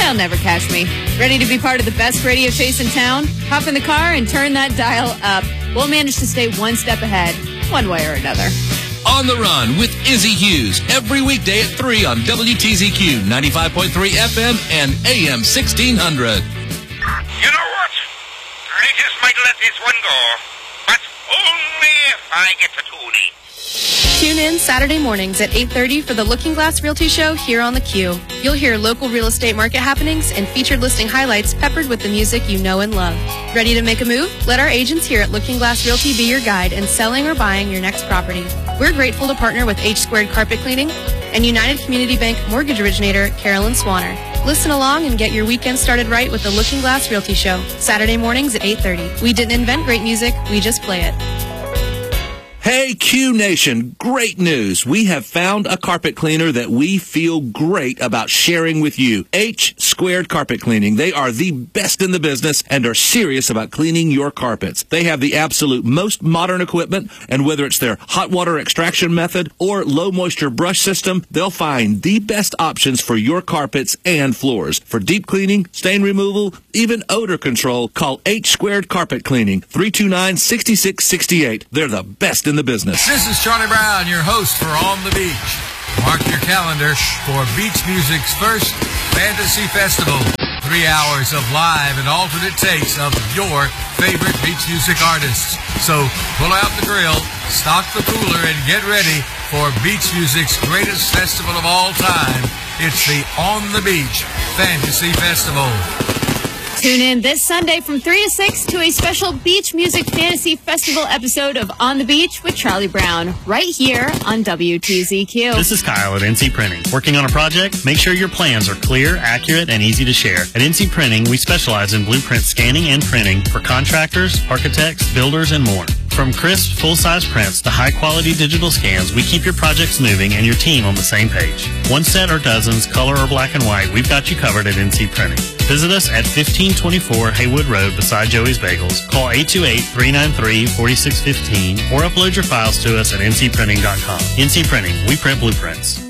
They'll never catch me. Ready to be part of the best radio chase in town? Hop in the car and turn that dial up. We'll manage to stay one step ahead, one way or another. On the Run with Izzy Hughes, every weekday at 3 on WTZQ 95.3 FM and AM 1600. You know what? I just might let this one go, but only if I get to tuning. Tune in Saturday mornings at 8:30 for the Looking Glass Realty Show here on the Q. You'll hear local real estate market happenings and featured listing highlights peppered with the music you know and love. Ready to make a move? Let our agents here at Looking Glass Realty be your guide in selling or buying your next property. We're grateful to partner with H Squared Carpet Cleaning and United Community Bank mortgage originator Carolyn Swanner. Listen along and get your weekend started right with the Looking Glass Realty Show, Saturday mornings at 8:30. We didn't invent great music, we just play it. Hey, Q Nation, great news. We have found a carpet cleaner that we feel great about sharing with you. H Squared Carpet Cleaning. They are the best in the business and are serious about cleaning your carpets. They have the absolute most modern equipment, and whether it's their hot water extraction method or low moisture brush system, they'll find the best options for your carpets and floors. For deep cleaning, stain removal, even odor control, call H Squared Carpet Cleaning, 329-6668. They're the best in the business. This is Charlie Brown, your host for On the Beach. Mark your calendar for beach music's first Fantasy Festival. 3 hours of live and alternate takes of your favorite beach music artists. So pull out the grill, stock the cooler, and get ready for beach music's greatest festival of all time. It's the On the Beach Fantasy Festival. Tune in this Sunday from 3 to 6 to a special Beach Music Fantasy Festival episode of On the Beach with Charlie Brown, right here on WTZQ. This is Kyle at NC Printing. Working on a project? Make sure your plans are clear, accurate, and easy to share. At NC Printing, we specialize in blueprint scanning and printing for contractors, architects, builders, and more. From crisp, full-size prints to high-quality digital scans, we keep your projects moving and your team on the same page. One set or dozens, color or black and white, we've got you covered at NC Printing. Visit us at 1524 Haywood Road beside Joey's Bagels. Call 828-393-4615 or upload your files to us at ncprinting.com. NC Printing, we print blueprints.